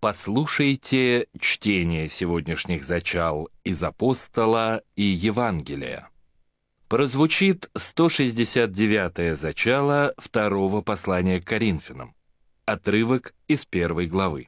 Послушайте чтение сегодняшних зачал из Апостола и Евангелия. Прозвучит 169-е зачало второго послания к Коринфянам. Отрывок из 1 главы.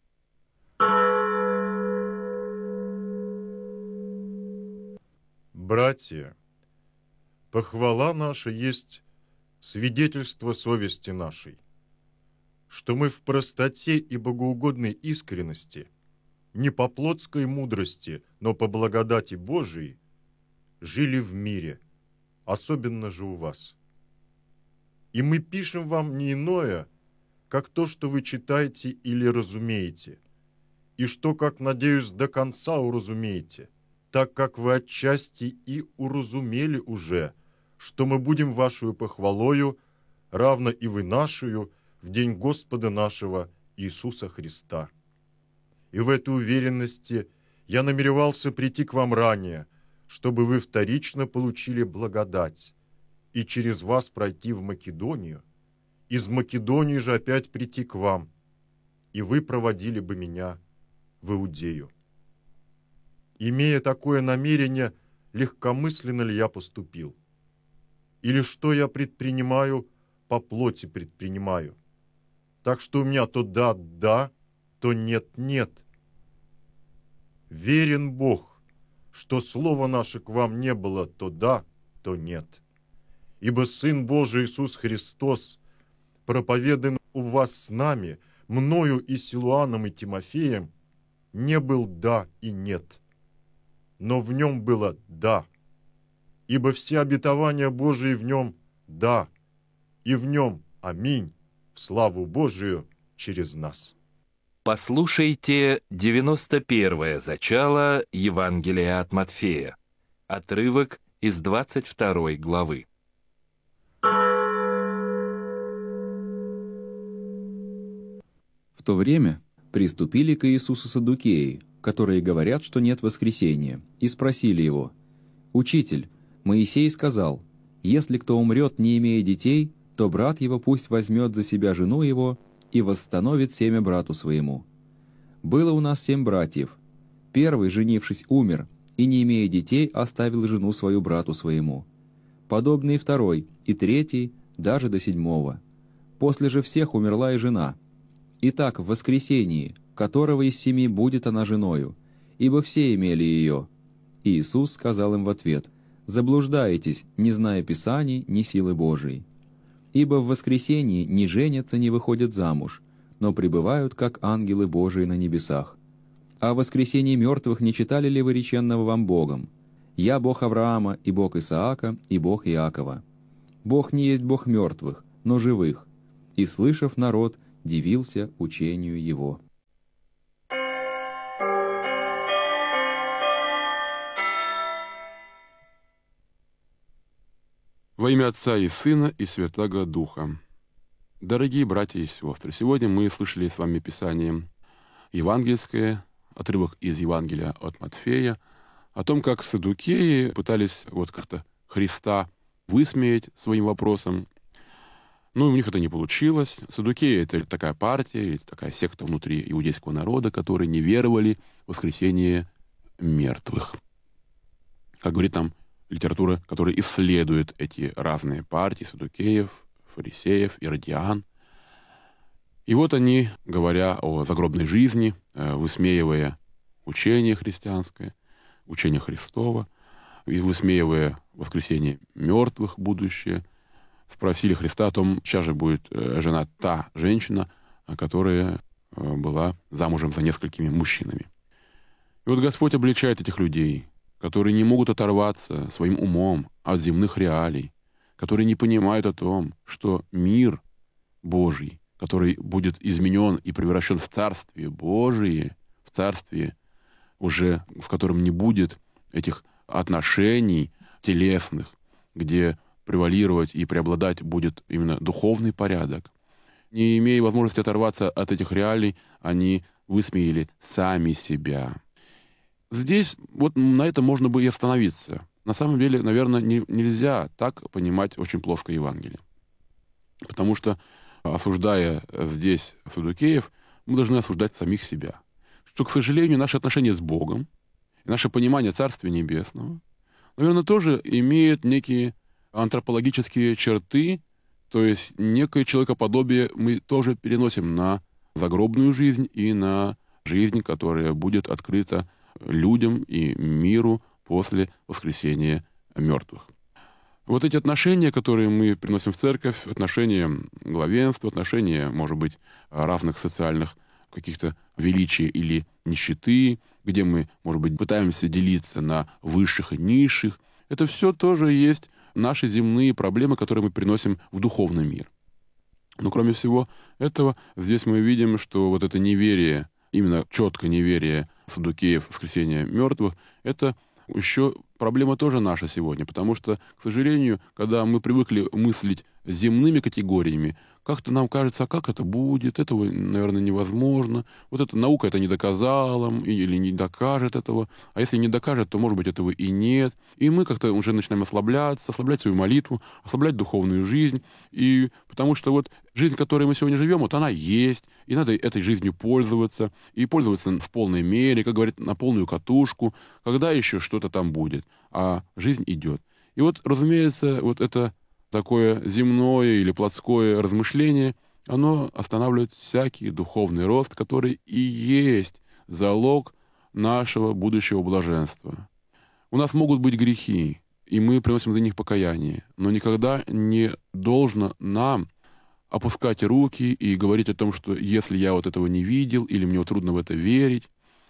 Братья, похвала наша есть свидетельство совести нашей, что мы в простоте и богоугодной искренности, не по плотской мудрости, но по благодати Божией, жили в мире, особенно же у вас. И мы пишем вам не иное, как то, что вы читаете или разумеете, и что, как надеюсь, до конца уразумеете, так как вы отчасти и уразумели уже, что мы будем вашою похвалою, равно и вы нашою, в день Господа нашего Иисуса Христа. И в этой уверенности я намеревался прийти к вам ранее, чтобы вы вторично получили благодать, и через вас пройти в Македонию, из Македонии же опять прийти к вам, и вы проводили бы меня в Иудею. Имея такое намерение, легкомысленно ли я поступил? Или что я предпринимаю, по плоти предпринимаю? Так что у меня то да, да, то нет, нет. Верен Бог, что слово наше к вам не было то да, то нет. Ибо Сын Божий Иисус Христос, проповедан у вас с нами, мною и Силуаном и Тимофеем, не был да и нет, но в нем было да. Ибо все обетования Божии в нем да, и в нем аминь, в славу Божию через нас. Послушайте 91-е зачало Евангелия от Матфея. Отрывок из 22 главы. В то время приступили к Иисусу саддукеи, которые говорят, что нет воскресения, и спросили его: «Учитель, Моисей сказал, если кто умрет, не имея детей, то брат его пусть возьмет за себя жену его и восстановит семя брату своему. Было у нас 7 братьев. Первый, женившись, умер, и, не имея детей, оставил жену свою брату своему. Подобный второй, и третий, даже до 7. После же всех умерла и жена. Итак, в воскресении, которого из 7 будет она женою, ибо все имели ее». И Иисус сказал им в ответ: «Заблуждаетесь, не зная Писаний, ни силы Божией. Ибо в воскресении не женятся, не выходят замуж, но пребывают, как ангелы Божии на небесах. А о воскресении мертвых не читали ли вы реченного вам Богом? Я Бог Авраама, и Бог Исаака, и Бог Иакова. Бог не есть Бог мертвых, но живых». И, слышав народ, дивился учению его. Во имя Отца и Сына и Святаго Духа. Дорогие братья и сестры, сегодня мы слышали с вами Писание евангельское, отрывок из Евангелия от Матфея, о том, как саддукеи пытались как-то Христа высмеять своим вопросом. Но у них это не получилось. Саддукеи — это такая партия, или такая секта внутри иудейского народа, которые не веровали в воскресение мертвых. Как говорит там литература, которая исследует эти разные партии саддукеев, фарисеев, иродиан. И вот они, говоря о загробной жизни, высмеивая учение христианское, учение Христово, и высмеивая воскресение мертвых будущее, спросили Христа о том, сейчас же будет жена та женщина, которая была замужем за несколькими мужчинами. И вот Господь обличает этих людей, которые не могут оторваться своим умом от земных реалий, которые не понимают о том, что мир Божий, который будет изменен и превращен в Царствие Божие, в Царствие уже, в котором не будет этих отношений телесных, где превалировать и преобладать будет именно духовный порядок. Не имея возможности оторваться от этих реалий, они высмеяли сами себя. Здесь вот на этом можно бы и остановиться. На самом деле, наверное, нельзя так понимать очень плоское Евангелие. Потому что, осуждая здесь саддукеев, мы должны осуждать самих себя. Что, к сожалению, наши отношения с Богом, и наше понимание Царствия Небесного, наверное, тоже имеют некие антропологические черты, то есть некое человекоподобие мы тоже переносим на загробную жизнь и на жизнь, которая будет открыта людям и миру после воскресения мертвых. Вот эти отношения, которые мы приносим в церковь, отношения главенства, отношения, может быть, разных социальных каких-то величия или нищеты, где мы, может быть, пытаемся делиться на высших и низших, это все тоже есть наши земные проблемы, которые мы приносим в духовный мир. Но кроме всего этого, здесь мы видим, что вот это неверие, именно четкое неверие саддукеев в воскресение мертвых, это еще проблема тоже наша сегодня, потому что, к сожалению, когда мы привыкли мыслить земными категориями, как-то нам кажется, а как это будет, этого, наверное, невозможно, вот эта наука это не доказала или не докажет этого, а если не докажет, то, может быть, этого и нет. И мы как-то уже начинаем ослаблять свою молитву, ослаблять духовную жизнь, и потому что вот жизнь, в которой мы сегодня живем, вот она есть, и надо этой жизнью пользоваться, и пользоваться в полной мере, как говорят, на полную катушку, когда еще что-то там будет, а жизнь идет. И вот, разумеется, вот это такое земное или плотское размышление, оно останавливает всякий духовный рост, который и есть залог нашего будущего блаженства. У нас могут быть грехи, и мы приносим за них покаяние, но никогда не должно нам опускать руки и говорить о том, что если я вот этого не видел, или мне трудно в это верить,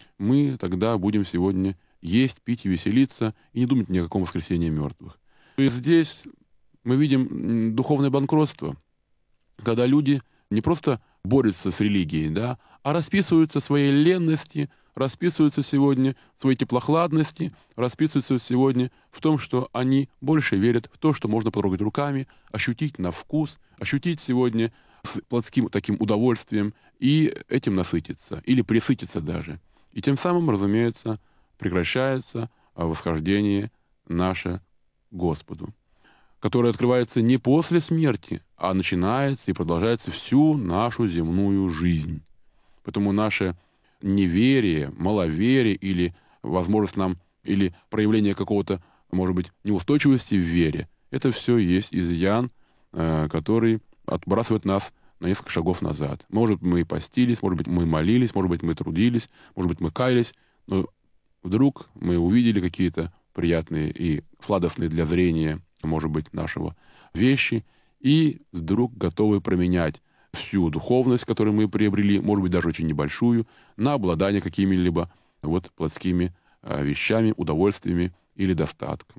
мы тогда будем сегодня есть, пить и веселиться, и не думать ни о каком воскресении мертвых. И здесь мы видим духовное банкротство, когда люди не просто борются с религией, да, а расписываются в своей ленности, расписываются сегодня в своей теплохладности, расписываются сегодня в том, что они больше верят в то, что можно потрогать руками, ощутить на вкус, ощутить сегодня с плотским таким удовольствием и этим насытиться, или пресытиться даже. И тем самым, разумеется, прекращается восхождение наше к Господу, которое открывается не после смерти, а начинается и продолжается всю нашу земную жизнь. Поэтому наше неверие, маловерие или возможность нам, или проявление какого-то, может быть, неустойчивости в вере, это все есть изъян, который отбрасывает нас на несколько шагов назад. Может быть, мы постились, может быть, мы молились, может быть, мы трудились, может быть, мы каялись, но вдруг мы увидели какие-то приятные и сладостные для зрения, может быть, нашего вещи, и вдруг готовы променять всю духовность, которую мы приобрели, может быть, даже очень небольшую, на обладание какими-либо вот плотскими вещами, удовольствиями или достатком.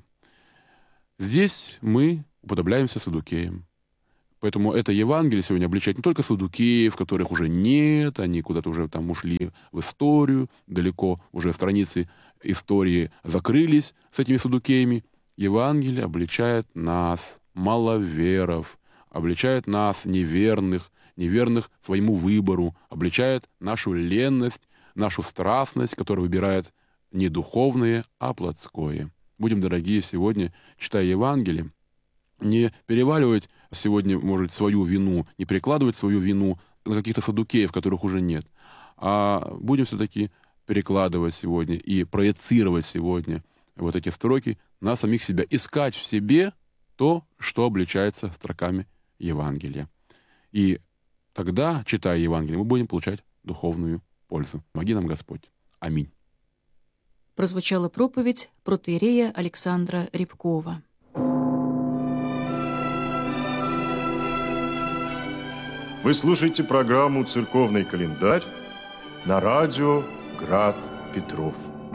Здесь мы уподобляемся саддукеям. Поэтому это Евангелие сегодня обличает не только саддукеев, которых уже нет, они куда-то уже там ушли в историю, далеко уже страницы истории закрылись с этими саддукеями. Евангелие обличает нас, маловеров, обличает нас, неверных своему выбору, обличает нашу ленность, нашу страстность, которая выбирает не духовное, а плотское. Будем, дорогие, сегодня, читая Евангелие, не переваливать сегодня, может, свою вину, не перекладывать свою вину на каких-то саддукеев, которых уже нет, а будем все-таки перекладывать сегодня и проецировать сегодня вот эти строки на самих себя, искать в себе то, что обличается строками Евангелия. И тогда, читая Евангелие, мы будем получать духовную пользу. Помоги нам, Господь. Аминь. Прозвучала проповедь протоиерея Александра Рябкова. Вы слушаете программу «Церковный календарь» на радио «Град Петров».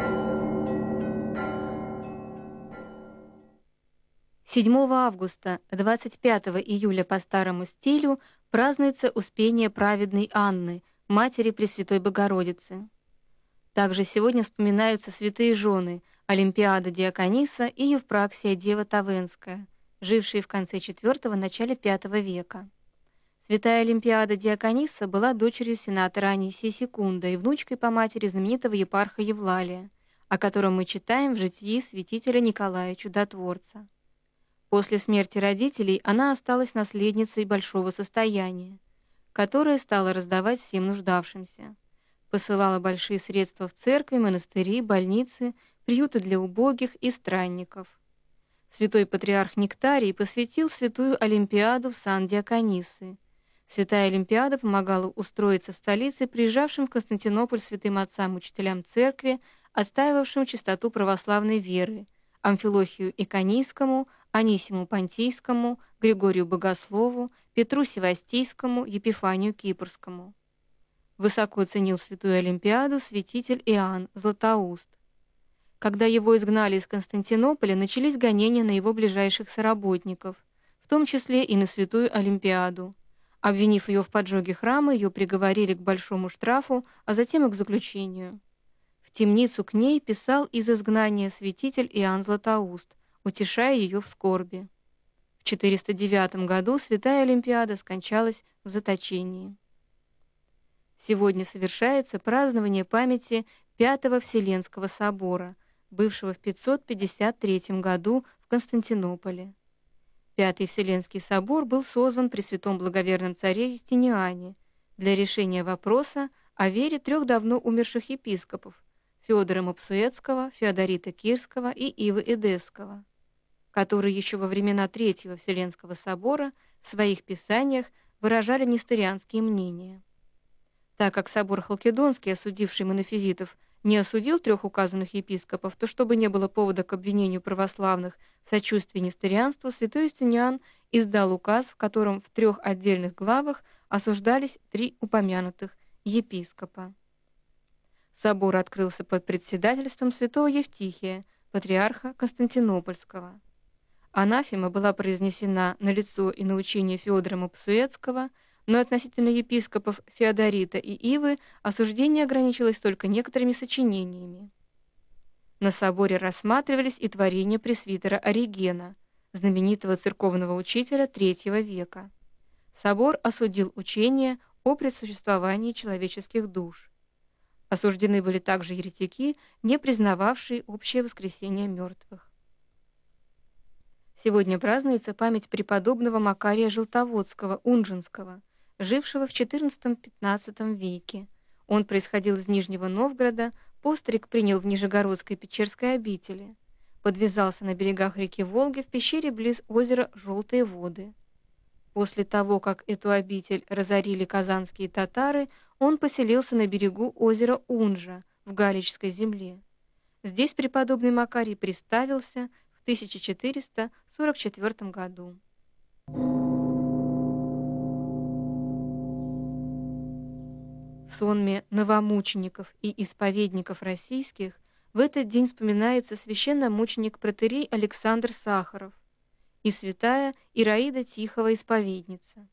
7 августа, 25 июля по старому стилю празднуется Успение праведной Анны, матери Пресвятой Богородицы. Также сегодня вспоминаются святые жены Олимпиада Диакониса и Евпраксия Дева Тавенская, жившие в конце IV – начале V века. Святая Олимпиада Диакониса была дочерью сенатора Анисия Секунда и внучкой по матери знаменитого епарха Евлалия, о котором мы читаем в житии святителя Николая Чудотворца. После смерти родителей она осталась наследницей большого состояния. которое стало раздавать всем нуждавшимся. Посылала большие средства в церкви, монастыри, больницы, приюты для убогих и странников. Святой патриарх Нектарий посвятил святую Олимпиаду в сан Диаконисы. Святая Олимпиада помогала устроиться в столице приезжавшим в Константинополь святым отцам-учителям церкви, отстаивавшим чистоту православной веры, Амфилохию Иконийскому, Анисиму Понтийскому, Григорию Богослову, Петру Севастийскому, Епифанию Кипрскому. Высоко ценил святую Олимпиаду святитель Иоанн Златоуст. Когда его изгнали из Константинополя, начались гонения на его ближайших соработников, в том числе и на святую Олимпиаду. Обвинив ее в поджоге храма, ее приговорили к большому штрафу, а затем и к заключению. В темницу к ней писал из изгнания святитель Иоанн Златоуст, утешая ее в скорби. В 409 году святая Олимпиада скончалась в заточении. Сегодня совершается празднование памяти Пятого Вселенского собора, бывшего в 553 году в Константинополе. Пятый Вселенский собор был созван при святом благоверном царе Юстиниане для решения вопроса о вере 3 давно умерших епископов Феодора Мопсуэцкого, Феодорита Кирского и Ивы Эдесского, которые еще во времена Третьего Вселенского собора в своих писаниях выражали несторианские мнения. Так как собор Халкидонский, осудивший монофизитов, не осудил 3 указанных епископов, то чтобы не было повода к обвинению православных в сочувствии несторианству, святой Юстиниан издал указ, в котором в 3 отдельных главах осуждались 3 упомянутых епископа. Собор открылся под председательством святого Евтихия, патриарха Константинопольского. Анафема была произнесена на лицо и на учение Феодора Мопсуэцкого, но относительно епископов Феодорита и Ивы осуждение ограничилось только некоторыми сочинениями. На соборе рассматривались и творения пресвитера Оригена, знаменитого церковного учителя III века. Собор осудил учение о предсуществовании человеческих душ. Осуждены были также еретики, не признававшие общее воскресение мертвых. Сегодня празднуется память преподобного Макария Желтоводского, Унжинского, жившего в XIV-XV веке. Он происходил из Нижнего Новгорода, постриг принял в Нижегородской Печерской обители. Подвязался на берегах реки Волги в пещере близ озера Желтые воды. После того, как эту обитель разорили казанские татары, он поселился на берегу озера Унжа в Галичской земле. Здесь преподобный Макарий приставился в 1444 году. В сонме новомучеников и исповедников российских в этот день вспоминается священномученик протоиерей Александр Сахаров и святая Ираида Тихого исповедница.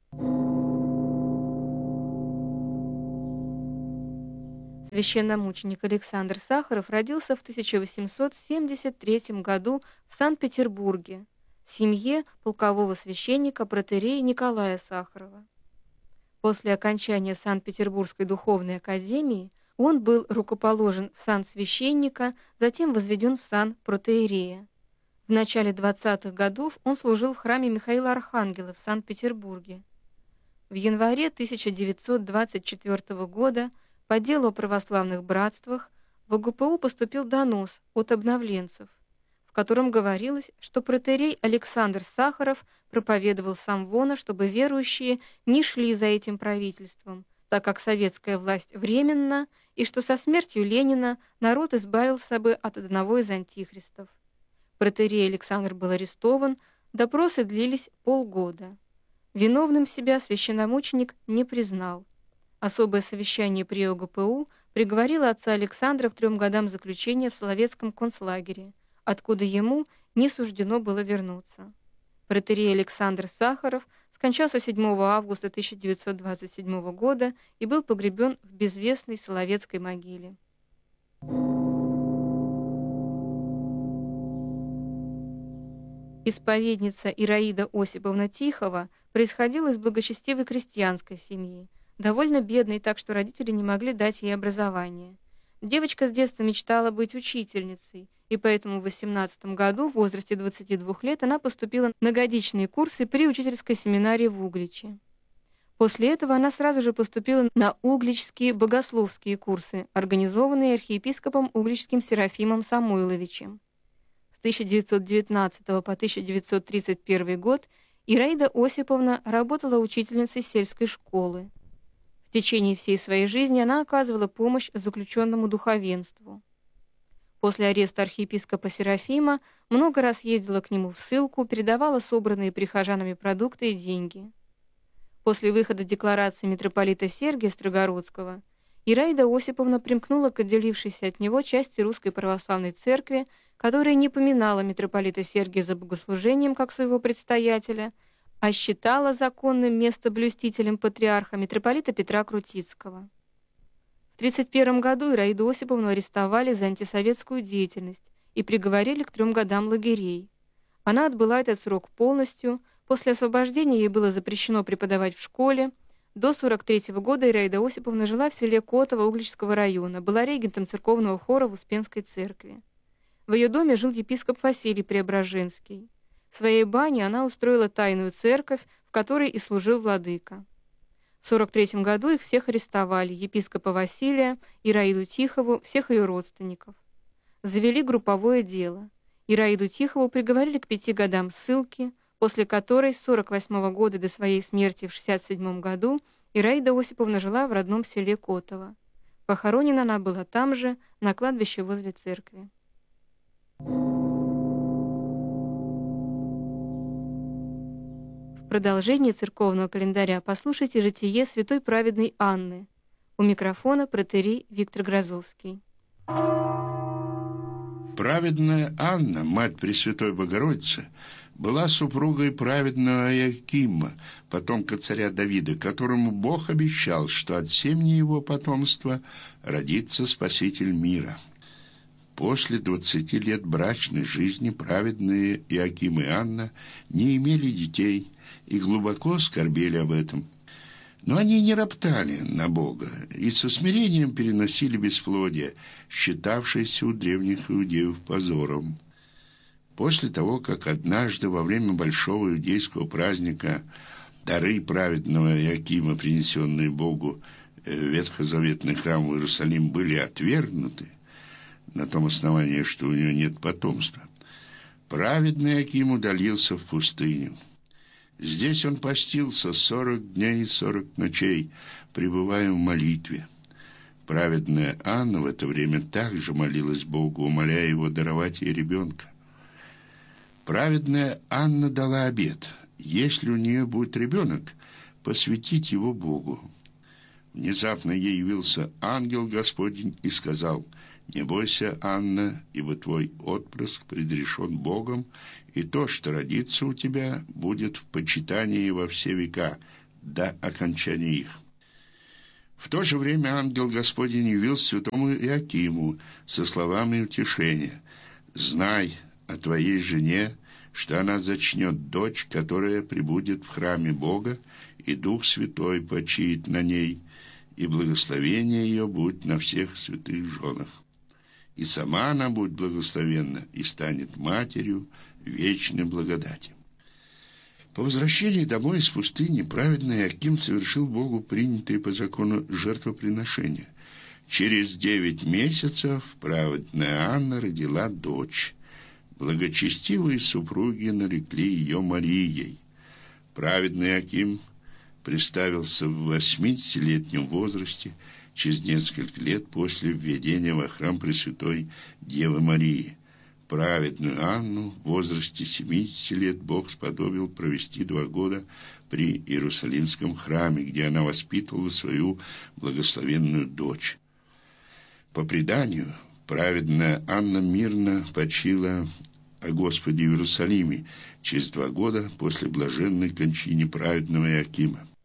Священномученик Александр Сахаров родился в 1873 году в Санкт-Петербурге в семье полкового священника протоиерея Николая Сахарова. После окончания Санкт-Петербургской духовной академии он был рукоположен в сан священника, затем возведен в сан протоиерея. В начале 20-х годов он служил в храме Михаила Архангела в Санкт-Петербурге. В январе 1924 года по делу о православных братствах в ОГПУ поступил донос от обновленцев, в котором говорилось, что протоиерей Александр Сахаров проповедовал сам вона, чтобы верующие не шли за этим правительством, так как советская власть временна, и что со смертью Ленина народ избавился бы от одного из антихристов. Протоиерей Александр был арестован, допросы длились полгода. Виновным себя священномученик не признал. Особое совещание при ОГПУ приговорило отца Александра к 3 годам заключения в Соловецком концлагере, откуда ему не суждено было вернуться. Протоиерей Александр Сахаров скончался 7 августа 1927 года и был погребен в безвестной Соловецкой могиле. Исповедница Ираида Осиповна Тихова происходила из благочестивой крестьянской семьи, довольно бедной, так что родители не могли дать ей образование. Девочка с детства мечтала быть учительницей, и поэтому в 18 году, в возрасте 22 лет, она поступила на годичные курсы при учительской семинарии в Угличе. После этого она сразу же поступила на угличские богословские курсы, организованные архиепископом Угличским Серафимом Самойловичем. С 1919 по 1931 год Ираида Осиповна работала учительницей сельской школы. В течение всей своей жизни она оказывала помощь заключенному духовенству. После ареста архиепископа Серафима много раз ездила к нему в ссылку, передавала собранные прихожанами продукты и деньги. После выхода декларации митрополита Сергия Строгородского Ираида Осиповна примкнула к отделившейся от него части Русской Православной Церкви, которая не поминала митрополита Сергия за богослужением как своего предстоятеля, а считала законным местоблюстителем патриарха митрополита Петра Крутицкого. В 1931 году Ираиду Осиповну арестовали за антисоветскую деятельность и приговорили к 3 годам лагерей. Она отбыла этот срок полностью. После освобождения ей было запрещено преподавать в школе. До 1943 года Ираида Осиповна жила в селе Котово Угличского района, была регентом церковного хора в Успенской церкви. В ее доме жил епископ Василий Преображенский. В своей бане она устроила тайную церковь, в которой и служил владыка. В 1943 году их всех арестовали: епископа Василия, Ираиду Тихову, всех ее родственников. Завели групповое дело. Ираиду Тихову приговорили к 5 годам ссылки, после которой с 1948 года до своей смерти в 1967 году Ираида Осиповна жила в родном селе Котово. Похоронена она была там же, на кладбище возле церкви. В продолжении церковного календаря послушайте житие святой праведной Анны. У микрофона протоиерей Виктор Грозовский. Праведная Анна, мать Пресвятой Богородицы, была супругой праведного Иоакима, потомка царя Давида, которому Бог обещал, что от семени его потомства родится Спаситель мира. После 20 лет брачной жизни праведные Иоаким и Анна не имели детей и глубоко скорбели об этом. Но они не роптали на Бога и со смирением переносили бесплодие, считавшееся у древних иудеев позором. После того, как однажды во время большого иудейского праздника дары праведного Иоакима, принесенные Богу в ветхозаветный храм в Иерусалим, были отвергнуты на том основании, что у него нет потомства, праведный Иоаким удалился в пустыню. Здесь он постился 40 дней и 40 ночей, пребывая в молитве. Праведная Анна в это время также молилась Богу, умоляя его даровать ей ребенка. Праведная Анна дала обет: если у нее будет ребенок, посвятить его Богу. Внезапно ей явился ангел Господень и сказал: «Не бойся, Анна, ибо твой отпрыск предрешен Богом, и то, что родится у тебя, будет в почитании во все века, до окончания их». В то же время ангел Господень явился святому Иоакиму со словами утешения: «Знай о твоей жене, что она зачнет дочь, которая пребудет в храме Бога, и Дух Святой почиет на ней, и благословение ее будет на всех святых женах. И сама она будет благословенна и станет матерью вечной благодати». По возвращении домой из пустыни праведный Иоаким совершил Богу принятые по закону жертвоприношения. Через 9 месяцев праведная Анна родила дочь. Благочестивые супруги нарекли ее Марией. Праведный Иоаким приставился в 80-летнем возрасте, через несколько лет после введения во храм Пресвятой Девы Марии. Праведную Анну в возрасте 70 лет Бог сподобил провести 2 года при Иерусалимском храме, где она воспитывала свою благословенную дочь. По преданию, праведная Анна мирно почила о Господе в Иерусалиме через 2 года после блаженной кончины праведного Иоакима.